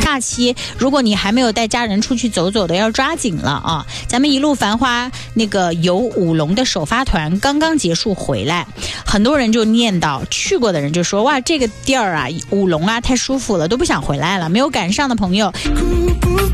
假期如果你还没有带家人出去走走的，要抓紧了啊！咱们一路繁花那个游舞龙的首发团刚刚结束回来，很多人就念叨，去过的人就说，哇，这个地儿啊，舞龙啊太舒服了，都不想回来了。没有赶上的朋友